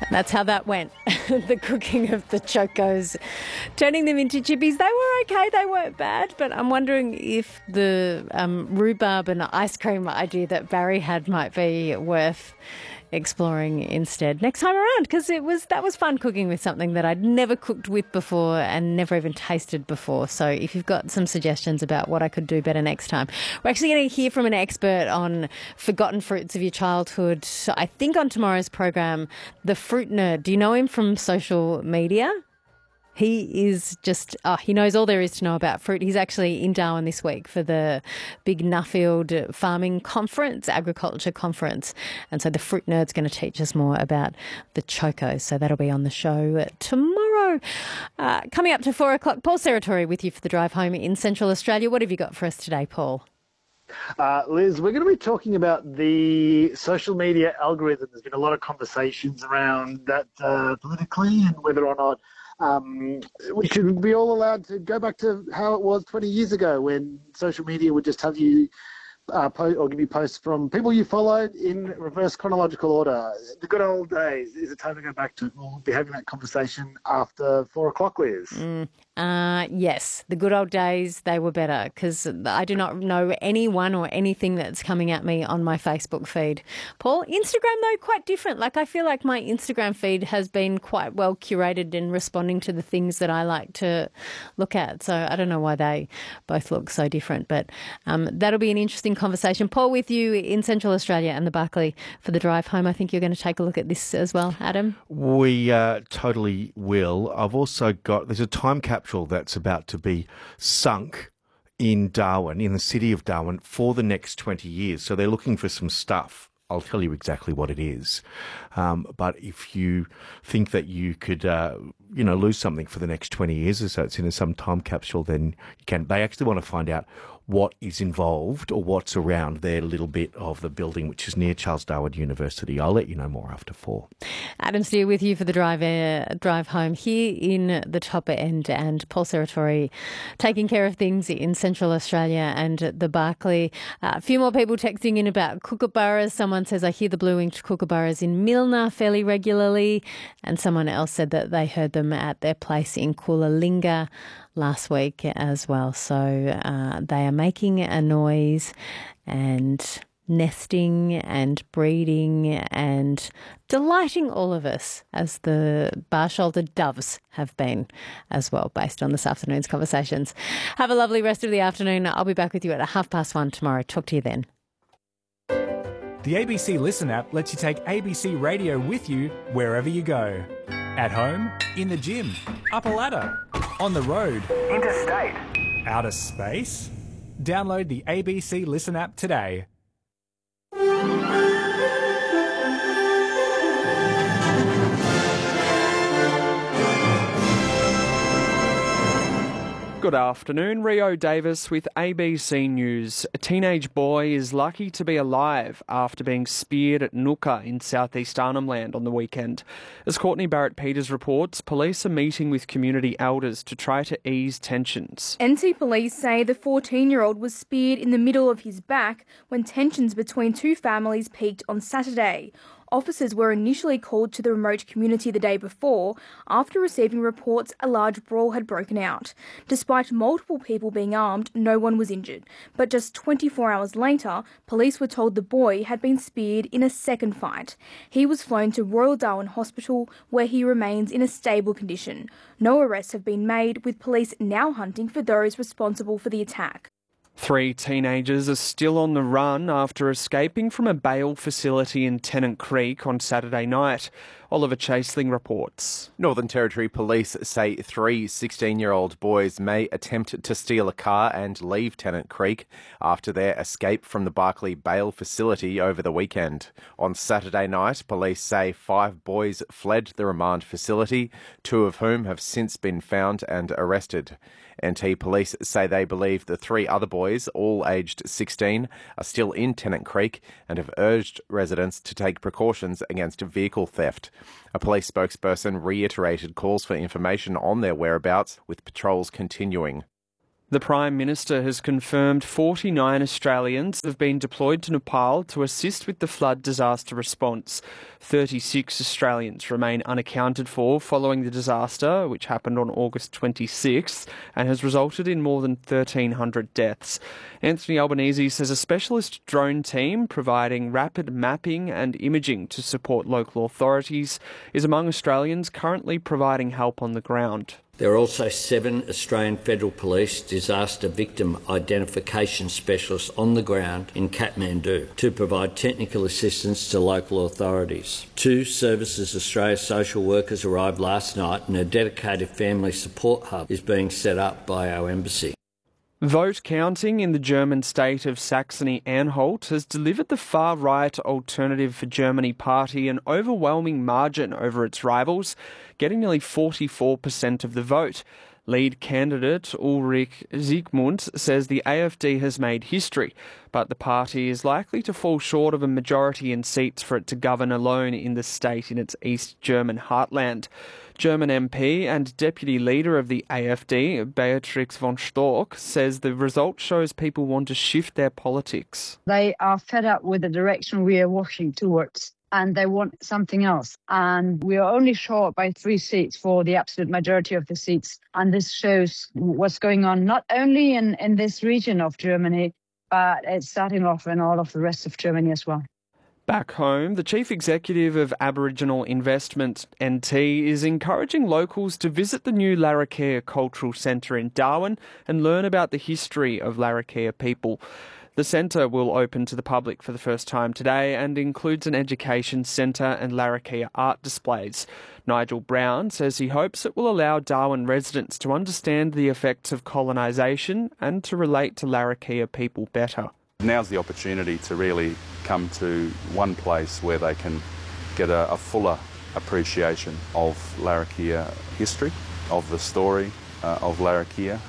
That's how that went. The cooking of the chocos, turning them into chippies. They were okay, they weren't bad, but I'm wondering if the rhubarb and ice cream idea that Barry had might be worth exploring instead next time around, because that was fun cooking with something that I'd never cooked with before and never even tasted before. So if you've got some suggestions about what I could do better next time, we're actually going to hear from an expert on forgotten fruits of your childhood. So I think on tomorrow's program, the fruit nerd. Do you know him from social media? He is just, he knows all there is to know about fruit. He's actually in Darwin this week for the big Nuffield Farming Conference, Agriculture Conference. And so the fruit nerd's going to teach us more about the chocos. So that'll be on the show tomorrow. Coming up to 4 o'clock, Paul Serratori with you for the drive home in Central Australia. What have you got for us today, Paul? Liz, we're going to be talking about the social media algorithm. There's been a lot of conversations around that politically and whether or not we should be all allowed to go back to how it was 20 years ago when social media would just have you post or give you posts from people you followed in reverse chronological order. The good old days. Is it time to go back to it? We'll be having that conversation after 4 o'clock, Liz. Yes, the good old days, they were better, because I do not know anyone or anything that's coming at me on my Facebook feed. Paul, Instagram, though, quite different. Like, I feel like my Instagram feed has been quite well curated in responding to the things that I like to look at. So I don't know why they both look so different, but that'll be an interesting conversation. Paul, with you in Central Australia and the Barkly for the drive home. I think you're going to take a look at this as well, Adam. We totally will. I've also there's a time capsule that's about to be sunk in Darwin, in the city of Darwin, for the next 20 years. So they're looking for some stuff. I'll tell you exactly what it is. But if you think that you could, lose something for the next 20 years, so it's in some time capsule, then you can. They actually want to find out what is involved or what's around their little bit of the building, which is near Charles Darwin University. I'll let you know more after 4. Adam Steer with you for the drive home here in the Top End, and Paul Serratori taking care of things in Central Australia and the Barkly. A few more people texting in about kookaburras. Someone says, I hear the blue-winged kookaburras in Milner fairly regularly, and someone else said that they heard them at their place in Coolangatta last week as well. So they are making a noise and nesting and breeding and delighting all of us, as the bar-shouldered doves have been as well, based on this afternoon's conversations. Have a lovely rest of the afternoon. I'll be back with you at 1:30 tomorrow. Talk to you then. The ABC Listen app lets you take ABC Radio with you wherever you go. At home, in the gym, up a ladder, on the road, interstate, outer space. Download the ABC Listen app today. Good afternoon, Rio Davis with ABC News. A teenage boy is lucky to be alive after being speared at Nooka in southeast Arnhem Land on the weekend. As Courtney Barrett-Peters reports, police are meeting with community elders to try to ease tensions. NT police say the 14-year-old was speared in the middle of his back when tensions between two families peaked on Saturday. Officers were initially called to the remote community the day before after receiving reports a large brawl had broken out. Despite multiple people being armed, no one was injured. But just 24 hours later, police were told the boy had been speared in a second fight. He was flown to Royal Darwin Hospital, where he remains in a stable condition. No arrests have been made, with police now hunting for those responsible for the attack. 3 teenagers are still on the run after escaping from a bail facility in Tennant Creek on Saturday night. Oliver Chaseling reports. Northern Territory Police say 3 16-year-old boys may attempt to steal a car and leave Tennant Creek after their escape from the Barkly bail facility over the weekend. On Saturday night, police say 5 boys fled the remand facility, 2 of whom have since been found and arrested. NT police say they believe the 3 other boys, all aged 16, are still in Tennant Creek and have urged residents to take precautions against vehicle theft. A police spokesperson reiterated calls for information on their whereabouts, with patrols continuing. The Prime Minister has confirmed 49 Australians have been deployed to Nepal to assist with the flood disaster response. 36 Australians remain unaccounted for following the disaster, which happened on August 26th and has resulted in more than 1,300 deaths. Anthony Albanese says a specialist drone team providing rapid mapping and imaging to support local authorities is among Australians currently providing help on the ground. There are also 7 Australian Federal Police disaster victim identification specialists on the ground in Kathmandu to provide technical assistance to local authorities. 2 Services Australia social workers arrived last night and a dedicated family support hub is being set up by our embassy. Vote counting in the German state of Saxony-Anhalt has delivered the far-right Alternative for Germany party an overwhelming margin over its rivals, getting nearly 44% of the vote. Lead candidate Ulrich Zygmunt says the AfD has made history, but the party is likely to fall short of a majority in seats for it to govern alone in the state in its East German heartland. German MP and deputy leader of the AfD, Beatrix von Storch, says the result shows people want to shift their politics. They are fed up with the direction we are walking towards, and they want something else. And we are only short by 3 seats for the absolute majority of the seats. And this shows what's going on not only in this region of Germany, but it's starting off in all of the rest of Germany as well. Back home, the Chief Executive of Aboriginal Investment NT is encouraging locals to visit the new Larrakia Cultural Centre in Darwin and learn about the history of Larrakia people. The centre will open to the public for the first time today and includes an education centre and Larrakia art displays. Nigel Brown says he hopes it will allow Darwin residents to understand the effects of colonisation and to relate to Larrakia people better. Now's the opportunity to really come to one place where they can get a fuller appreciation of Larrakia history, of the story of Larrakia.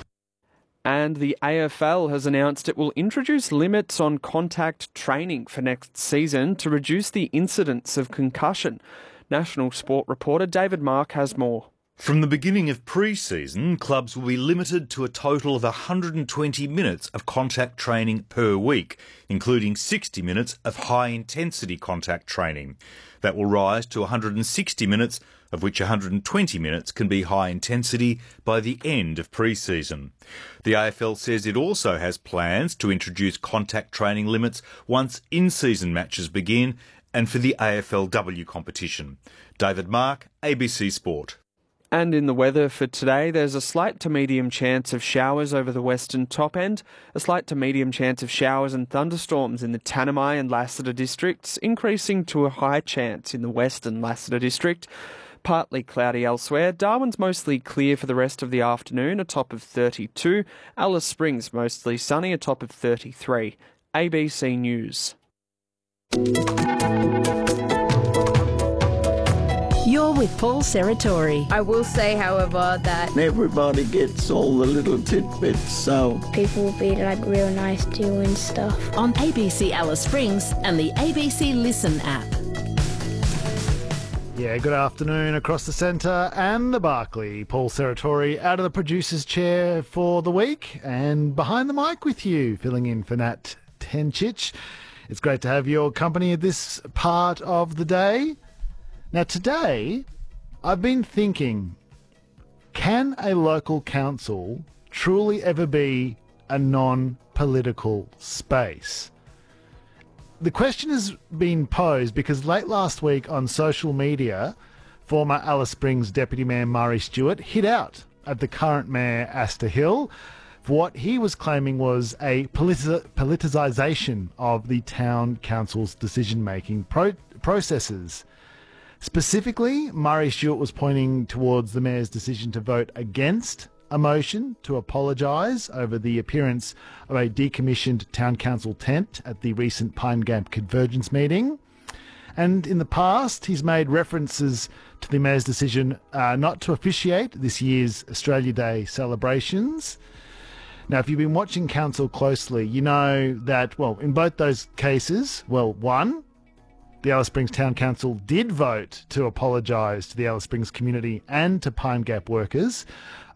And the AFL has announced it will introduce limits on contact training for next season to reduce the incidence of concussion. National Sport reporter David Mark has more. From the beginning of pre-season, clubs will be limited to a total of 120 minutes of contact training per week, including 60 minutes of high-intensity contact training. That will rise to 160 minutes, of which 120 minutes can be high intensity by the end of pre-season. The AFL says it also has plans to introduce contact training limits once in-season matches begin and for the AFLW competition. David Mark, ABC Sport. And in the weather for today, there's a slight to medium chance of showers over the western top end, a slight to medium chance of showers and thunderstorms in the Tanami and Lassiter districts, increasing to a high chance in the western Lassiter district. Partly cloudy elsewhere. Darwin's mostly clear for the rest of the afternoon, a top of 32. Alice Springs mostly sunny, a top of 33. ABC News. You're with Paul Serratori. I will say, however, that everybody gets all the little tidbits, so people will be like real nice to you and stuff. On ABC Alice Springs and the ABC Listen app. Yeah, good afternoon across the centre and the Barclay. Paul Serratori out of the producer's chair for the week and behind the mic with you, filling in for Nat Tenchich. It's great to have your company at this part of the day. Now today, I've been thinking, can a local council truly ever be a non-political space? The question has been posed because late last week on social media, former Alice Springs Deputy Mayor Murray Stewart hit out at the current Mayor Asta Hill for what he was claiming was a politicisation of the town council's decision-making processes. Specifically, Murray Stewart was pointing towards the Mayor's decision to vote against a motion to apologise over the appearance of a decommissioned town council tent at the recent Pine Gap Convergence meeting. And in the past, he's made references to the Mayor's decision not to officiate this year's Australia Day celebrations. Now, if you've been watching council closely, you know that, well, in both those cases, one, the Alice Springs Town Council did vote to apologise to the Alice Springs community and to Pine Gap workers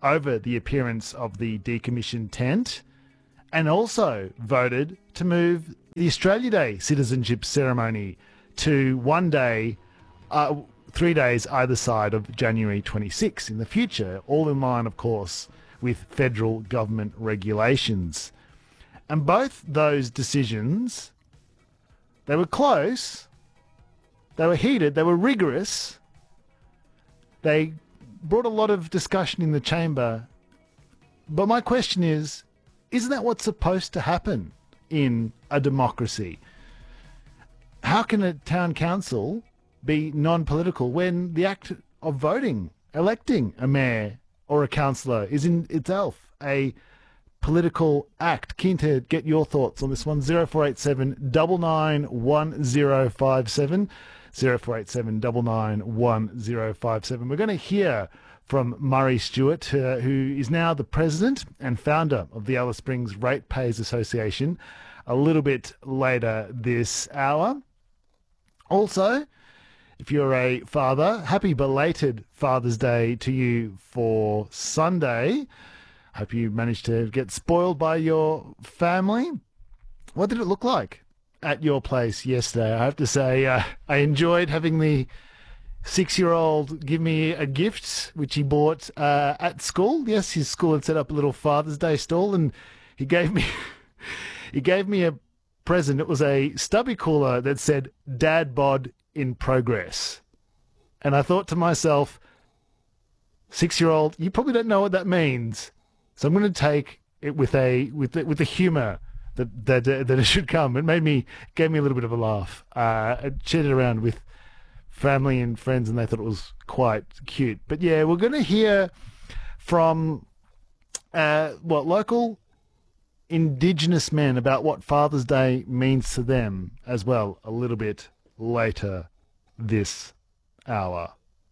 over the appearance of the decommissioned tent, and also voted to move the Australia Day citizenship ceremony to 1 day, 3 days either side of January 26 in the future, all in line, of course, with federal government regulations. And both those decisions, they were close, they were heated, they were rigorous, they brought a lot of discussion in the chamber. But my question is, isn't that what's supposed to happen in a democracy? How can a town council be non-political when the act of voting, electing a mayor or a councillor is in itself a political act? Keen to get your thoughts on this one. 0487 991057. 0487 991057. We're going to hear from Murray Stewart, who is now the president and founder of the Alice Springs Ratepayers Association, a little bit later this hour. Also, if you're a father, happy belated Father's Day to you for Sunday. Hope you managed to get spoiled by your family. What did it look like at your place yesterday? I have to say, I enjoyed having the 6-year-old give me a gift, which he bought at school. Yes, his school had set up a little Father's Day stall, and he gave me a present. It was a stubby cooler that said "Dad Bod in progress," and I thought to myself, 6-year-old, you probably don't know what that means, so I'm going to take it with the humour that it should come. It gave me a little bit of a laugh. I chatted around with family and friends, and they thought it was quite cute. But yeah, we're going to hear from local Indigenous men about what Father's Day means to them as well a little bit later this hour.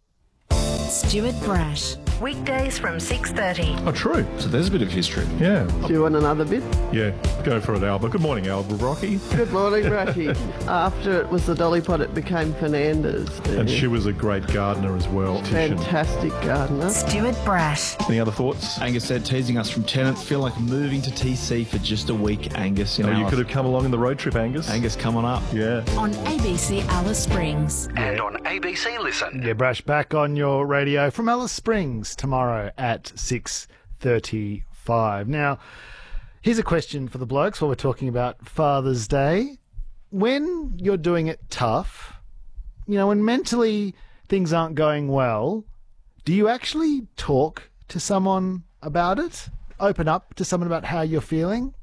Stuart Brash. Weekdays from 6:30. Oh, true. So there's a bit of history. Yeah. Do you want another bit? Yeah, go for it, Alba. Good morning, Alba Rocky. Good morning, Rocky. After it was the Dolly Pot, it became Fernandez. And she was a great gardener as well. Fantastic gardener. Stuart Brash. Any other thoughts? Angus said, teasing us from Tennant, feel like moving to TC for just a week, Angus. You could have come along in the road trip, Angus. Angus, come on up. Yeah. On ABC Alice Springs. And on ABC Listen. Yeah, Brash, back on your radio from Alice Springs tomorrow at 6:35. Now, here's a question for the blokes while we're talking about Father's Day. When you're doing it tough, when mentally things aren't going well, do you actually talk to someone about it? Open up to someone about how you're feeling?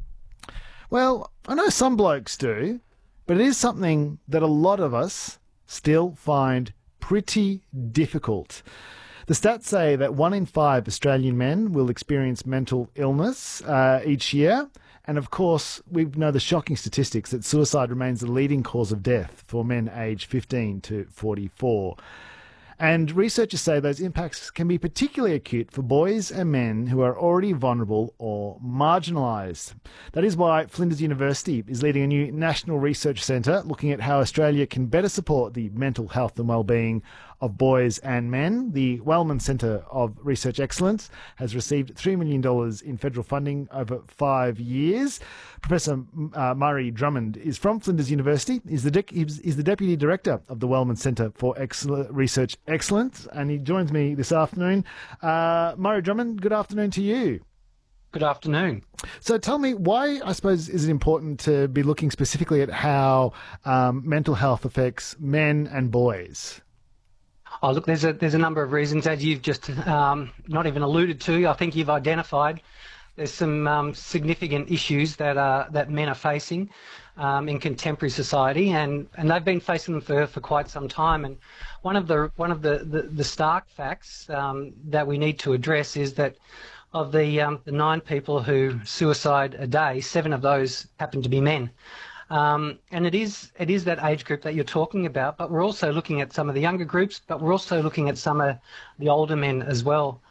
Well, I know some blokes do, but it is something that a lot of us still find pretty difficult. The stats say that 1 in 5 Australian men will experience mental illness each year. And of course, we know the shocking statistics that suicide remains the leading cause of death for men aged 15 to 44. And researchers say those impacts can be particularly acute for boys and men who are already vulnerable or marginalised. That is why Flinders University is leading a new national research centre looking at how Australia can better support the mental health and wellbeing of boys and men. The Wellman Centre of Research Excellence has received $3 million in federal funding over 5 years. Professor Murray Drummond is from Flinders University. He's the Deputy Director of the Wellman Centre for Research Excellence, and he joins me this afternoon. Murray Drummond, good afternoon to you. Good afternoon. So tell me, why, I suppose, is it important to be looking specifically at how mental health affects men and boys? Oh, look, there's a number of reasons, as you've just not even alluded to. I think you've identified there's some significant issues that men are facing in contemporary society, and they've been facing them for quite some time. And one of the stark facts that we need to address is that of the 9 people who suicide a day, 7 of those happen to be men. And it is that age group that you're talking about, but we're also looking at some of the younger groups, but we're also looking at some of the older men as well.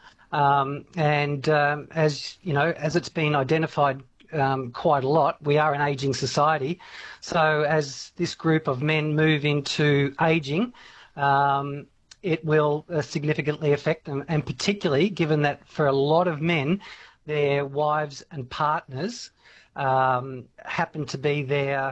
As you know, as it's been identified quite a lot, we are an ageing society. So as this group of men move into ageing, it will significantly affect them, and particularly given that for a lot of men, their wives and partners happen to be their